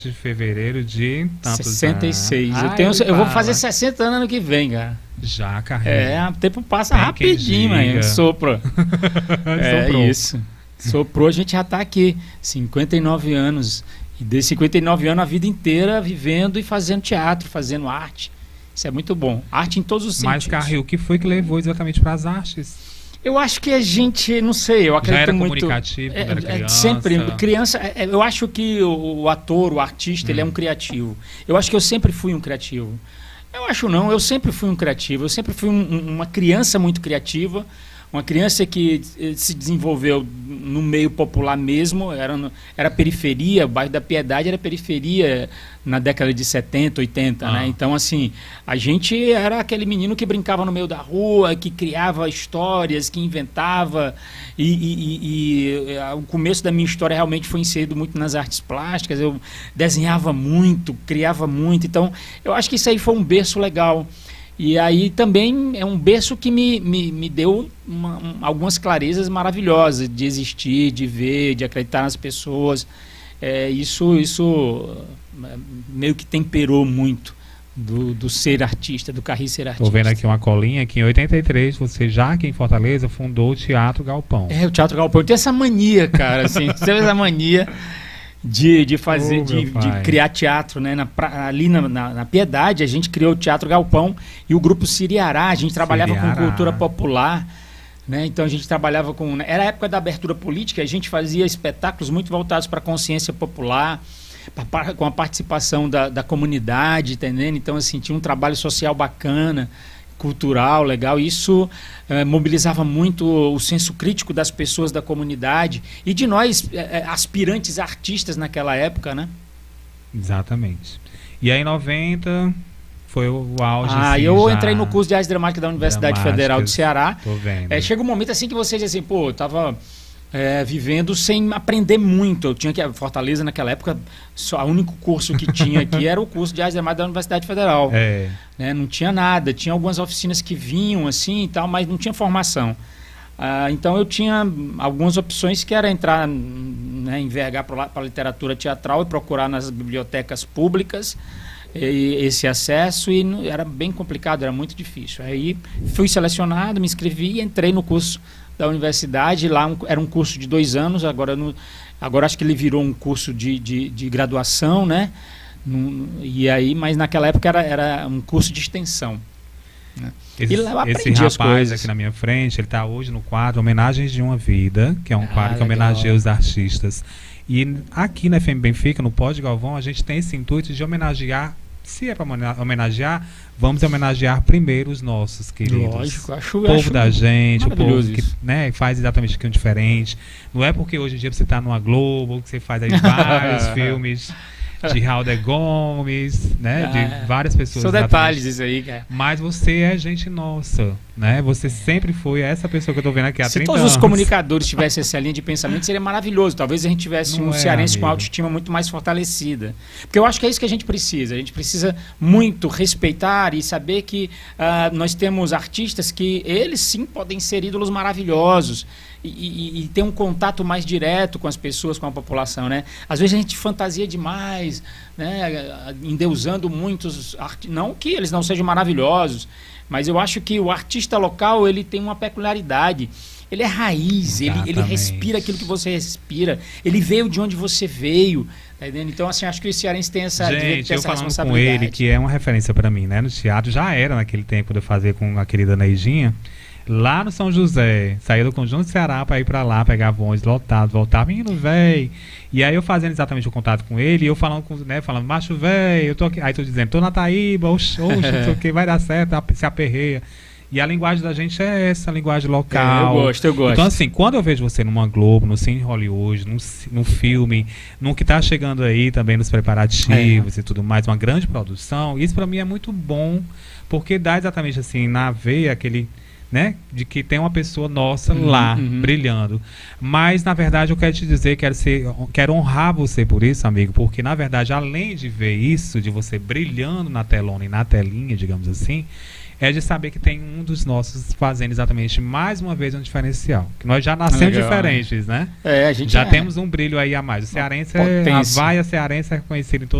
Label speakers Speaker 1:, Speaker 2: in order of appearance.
Speaker 1: de fevereiro de tantos
Speaker 2: 66.
Speaker 1: anos.
Speaker 2: Eu vou fazer 60 anos ano que vem, cara.
Speaker 1: Já, carrega.
Speaker 2: O tempo passa rapidinho, mano. Sopra.
Speaker 1: Soprou.
Speaker 2: Isso. Soprou, a gente já tá aqui. 59 anos. E desses 59 anos, a vida inteira vivendo e fazendo teatro, fazendo arte. Isso é muito bom. Arte em todos os sentidos.
Speaker 1: Mas, Carril, o que foi que levou exatamente para as artes?
Speaker 2: Eu acho que a gente, não sei, eu acredito
Speaker 1: já era
Speaker 2: muito...
Speaker 1: comunicativo quando era criança?
Speaker 2: Sempre, criança, eu acho que o ator, o artista, ele é um criativo. Eu acho que eu sempre fui um criativo. Eu acho não, eu sempre fui um criativo. Eu sempre fui uma criança muito criativa, uma criança que se desenvolveu no meio popular mesmo, era periferia, o bairro da Piedade era periferia na década de 70, 80, né? Então, assim, a gente era aquele menino que brincava no meio da rua, que criava histórias, que inventava, o começo da minha história realmente foi inserido muito nas artes plásticas, eu desenhava muito, criava muito, então, eu acho que isso aí foi um berço legal. E aí também é um berço que me deu algumas clarezas maravilhosas de existir, de ver, de acreditar nas pessoas. Isso meio que temperou muito do ser artista, do Carri ser artista.
Speaker 1: Estou vendo aqui uma colinha que em 83 você já aqui em Fortaleza fundou o Teatro Galpão.
Speaker 2: O Teatro Galpão. Eu tenho essa mania, cara, assim, essa mania de fazer, de criar teatro, né? Ali na Piedade a gente criou o Teatro Galpão e o grupo Siriará, a gente trabalhava com cultura popular, né? Então a gente trabalhava era a época da abertura política, a gente fazia espetáculos muito voltados para a consciência popular, com a participação da comunidade, entendendo? Então assim, tinha um trabalho social bacana, cultural, legal. Isso mobilizava muito o senso crítico das pessoas da comunidade e de nós, aspirantes artistas naquela época, né?
Speaker 1: Exatamente. E aí em 90 foi o auge.
Speaker 2: Eu entrei no curso de arte dramática da Universidade Federal do Ceará.
Speaker 1: Tô vendo.
Speaker 2: Chega um momento assim que você diz assim, pô, eu tava vivendo sem aprender muito. Eu tinha Fortaleza naquela época, o único curso que tinha aqui era o curso de arte dramática da Universidade Federal. Né? Não tinha nada, tinha algumas oficinas que vinham assim e tal, mas não tinha formação. Então eu tinha algumas opções que era entrar, né, envergar para a literatura teatral e procurar nas bibliotecas públicas esse acesso, e era bem complicado, era muito difícil. Aí fui selecionado, me inscrevi e entrei no curso da universidade. Lá era um curso de 2 anos, agora acho que ele virou um curso de graduação, né? E aí, mas naquela época era um curso de extensão, né?
Speaker 1: Esse rapaz aqui na minha frente, ele está hoje no quadro Homenagens de uma Vida, que é um quadro que homenageia os artistas. E aqui na FM Benfica, no Pod Galvão, a gente tem esse intuito de homenagear. Se é para homenagear, vamos homenagear primeiro os nossos queridos.
Speaker 2: Lógico,
Speaker 1: o povo da gente, o povo que, né, faz exatamente aquilo diferente. Não é porque hoje em dia você está numa Globo, que você faz aí vários filmes de Raul de Gomes, né, de várias pessoas.
Speaker 2: São detalhes isso aí, cara.
Speaker 1: Mas você é gente nossa, né? Você sempre foi essa pessoa que eu tô vendo aqui há 30 anos.
Speaker 2: Se todos os comunicadores tivessem essa linha de pensamento, seria maravilhoso. Talvez a gente tivesse um cearense com autoestima muito mais fortalecida. Porque eu acho que é isso que a gente precisa. A gente precisa muito respeitar e saber que nós temos artistas que eles sim podem ser ídolos maravilhosos. E ter um contato mais direto com as pessoas, com a população, né? Às vezes a gente fantasia demais, né? Endeusando muitos não que eles não sejam maravilhosos, mas eu acho que o artista local, ele tem uma peculiaridade. Ele é raiz, ele respira aquilo que você respira, ele veio de onde você veio, tá entendendo? Então, assim, acho que o cearense tem essa responsabilidade.
Speaker 1: Com ele, que é uma referência para mim, né? No teatro, já era naquele tempo de eu fazer com a querida Neidinha. Lá no São José, saía do Conjunto Ceará para ir para lá, pegava ônibus lotado, voltava, menino velho. E aí eu fazendo exatamente o contato com ele, e eu falando, falando, macho velho, eu tô aqui. Aí tô dizendo, tô na Taíba, oxe, não sei o que, vai dar certo, se aperreia. E a linguagem da gente é essa, a linguagem local.
Speaker 2: Eu gosto.
Speaker 1: Então, assim, quando eu vejo você numa Globo, no Cine Hollywood, num filme, no que tá chegando aí também nos preparativos e tudo mais, uma grande produção, isso para mim é muito bom, porque dá exatamente assim, na veia, né, de que tem uma pessoa nossa lá, brilhando. Mas, na verdade, eu quero te dizer, quero honrar você por isso, amigo, porque, na verdade, além de ver isso, de você brilhando na telona e na telinha, digamos assim, é de saber que tem um dos nossos fazendo exatamente mais uma vez um diferencial. Que nós já nascemos diferentes, né?
Speaker 2: A gente
Speaker 1: já temos um brilho aí a mais. O cearense, a vaia cearense é reconhecido em todo